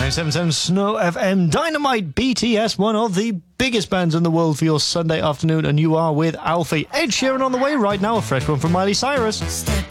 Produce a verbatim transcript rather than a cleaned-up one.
nine seven seven Snow F M. Dynamite B T S, one of the biggest bands in the world for your Sunday afternoon, and you are with Alfie. Ed Sheeran on the way right now, a fresh one from Miley Cyrus.